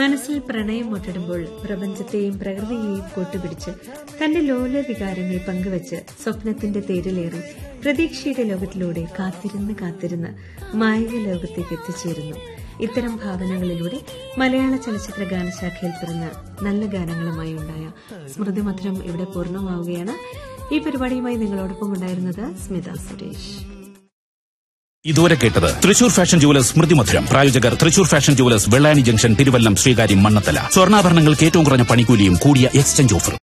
മനസ്സിൽ പ്രണയം മുട്ടിടുമ്പോൾ പ്രപഞ്ചത്തെയും പ്രകൃതിയെയും കൂട്ടുപിടിച്ച് തന്റെ ലോല വികാരങ്ങൾ പങ്കുവച്ച് സ്വപ്നത്തിന്റെ തേരിലേറി പ്രതീക്ഷയുടെ ലോകത്തിലൂടെ കാത്തിരുന്ന് മായിക ലോകത്തേക്ക് എത്തിച്ചേരുന്നു. ഇത്തരം ഭാവനകളിലൂടെ മലയാള ചലച്ചിത്ര ഗാനശാഖയിൽ പിറന്ന നല്ല ഗാനങ്ങളുമായി ഉണ്ടായ സ്മൃതിമധുരം ഇവിടെ പൂർണ്ണമാവുകയാണ്. ഈ പരിപാടിയുമായി നിങ്ങളോടൊപ്പം ഉണ്ടായിരുന്നത് സ്മിത സുരേഷ്. ഇതുവരെ കേട്ടത് തൃശൂർ ഫാഷൻ ജുവലേഴ്സ് സ്മൃതിമധുരം. പ്രായോജകർ Thrissur fashion jewellers, Vellani junction, Thiruvallam, Sreekaryam, Mannathala. സ്വർണ്ണാഭരണങ്ങൾക്ക് ഏറ്റവും കുറഞ്ഞ പണിക്കൂലിയും കൂടിയ എക്സ്ചേഞ്ച് ഓഫറും.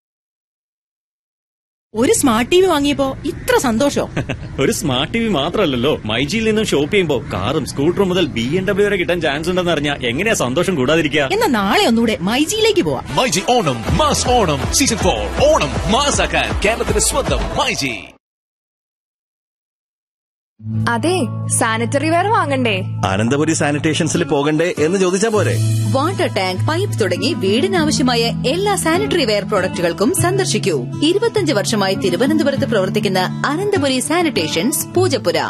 ഒരു സ്മാർട്ട് ടിവി വാങ്ങിയപ്പോ ഇത്ര സന്തോഷം. ഒരു സ്മാർട്ട് ടിവി മാത്രമല്ലല്ലോ, മൈജിയിൽ നിന്നും ഷോപ്പ് ചെയ്യുമ്പോ കാറും സ്കൂട്ടറും മുതൽ BMW വരെ കിട്ടാൻ ചാൻസ് ഉണ്ടെന്ന് അറിഞ്ഞാൽ എങ്ങനെയാ സന്തോഷം കൂടാതിരിക്കുക. എന്നാ നാളെ ഒന്നുകൂടെ മൈജിയിലേക്ക് പോവാം. മൈജി ഓണം മാസ് ഓണം സീസൺ 4 ഓണം മാസാക്കാൻ കേരളത്തിന്റെ സ്വന്തം മൈജി. അതെ, സാനിറ്ററി വെയർ വാങ്ങണ്ടേ? അനന്തപുരി സാനിറ്റേഷൻസിൽ പോകണ്ടേ എന്ന് ചോദിച്ചാ പോരെ. വാട്ടർ ടാങ്ക്, പൈപ്പ് തുടങ്ങി വീടിനാവശ്യമായ എല്ലാ സാനിറ്ററി വെയർ പ്രോഡക്റ്റുകൾക്കും സന്ദർശിക്കൂ. 25 വർഷമായി തിരുവനന്തപുരത്ത് പ്രവർത്തിക്കുന്ന അനന്തപുരി സാനിറ്റേഷൻസ്, പൂജപ്പുര.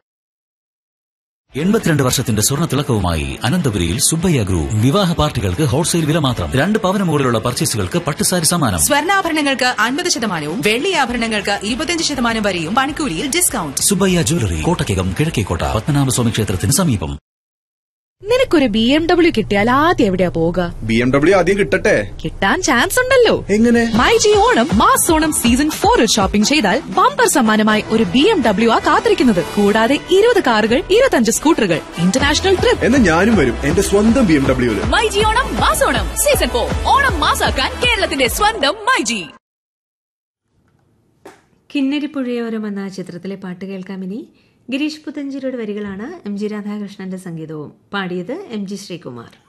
82 വർഷത്തിന്റെ സ്വർണ്ണ തിളക്കവുമായി അനന്തപുരിയിൽ സുബ്ബയ്യ ഗ്രൂപ്പ്. വിവാഹ പാർട്ടികൾക്ക് ഹോൾസെയിൽ വില മാത്രം. 2 പവന് മുകളിലുള്ള പർച്ചേസുകൾക്ക് പട്ടുസാരി സമ്മാനം. സ്വർണ്ണാഭരണങ്ങൾക്ക് 50%, വെള്ളി ആഭരണങ്ങൾക്ക് 25% വരെയും പണിക്കൂലിയിൽ ഡിസ്കൗണ്ട്. സുബ്ബയ്യ ജ്വല്ലറി, കോട്ടയ്ക്കകം, കിഴക്കേക്കോട്ട, പത്മനാഭസ്വാമി ക്ഷേത്രത്തിന് സമീപം. നിനക്കൊരു BMW കിട്ടിയാൽ ആദ്യം എവിടെയാ പോവുക? BMW ആദ്യം കിട്ടട്ടെ. കിട്ടാൻ ചാൻസ് ഉണ്ടല്ലോ. എങ്ങനെ? MyG Onam mass Onam season 4 shopping ചെയ്താൽ ബമ്പർ സമ്മാനമായി ഒരു BMW കാത്തിരിക്കുന്നത്. കൂടാതെ 20 കാറുകൾ, 25 സ്കൂട്ടറുകൾ, ഇന്റർനാഷണൽ ട്രിപ്പ്. എന്നാ ഞാനും വരും, എന്റെ സ്വന്തം BMW. MyG Onam mass Onam season 4 Onam മാസാക്കാൻ കേരളത്തിന്റെ സ്വന്തം മൈജി. കിന്നരിപ്പുഴയോരം എന്ന ചിത്രത്തിലെ പാട്ട് കേൾക്കാമിനി. ഗിരീഷ് പുത്തഞ്ചേരിയുടെ വരികളാണ്, MG രാധാകൃഷ്ണന്റെ സംഗീതവും. പാടിയത് MG ശ്രീകുമാർ.